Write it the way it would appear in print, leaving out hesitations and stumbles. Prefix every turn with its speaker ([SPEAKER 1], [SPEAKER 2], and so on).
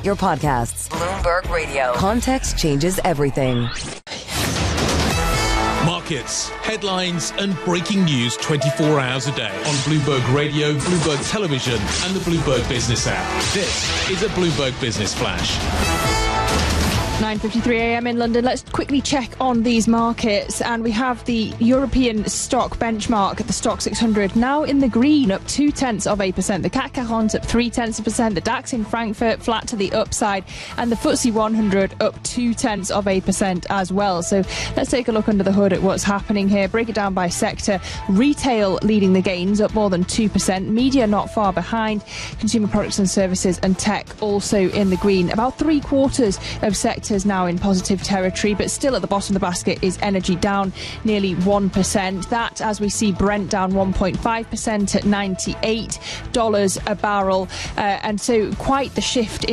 [SPEAKER 1] your podcasts.
[SPEAKER 2] Bloomberg Radio.
[SPEAKER 1] Context changes everything.
[SPEAKER 3] Markets, headlines and breaking news 24 hours a day on Bloomberg Radio, Bloomberg Television and the Bloomberg Business app. This is a Bloomberg Business Flash.
[SPEAKER 4] 9:53 a.m. in London. Let's quickly check on these markets, and we have the European stock benchmark at the Stock 600 now in the green, up 0.2%. The CAC 40 up 0.3%. The DAX in Frankfurt flat to the upside, and the FTSE 100 up 0.2% as well. So let's take a look under the hood at what's happening here. Break it down by sector. Retail leading the gains, up more than 2%. Media not far behind. Consumer products and services and tech also in the green. About 3/4 of sectors now in positive territory, but still at the bottom of the basket is energy, down nearly 1%. That, as we see Brent down 1.5% at $98 a barrel, and so quite the shift